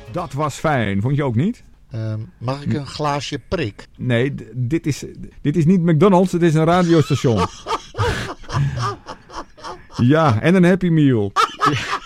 Dat was fijn. Vond je ook niet? Mag ik een glaasje prik? Nee, dit is niet McDonald's. Het is een radiostation. Ja, en een Happy Meal.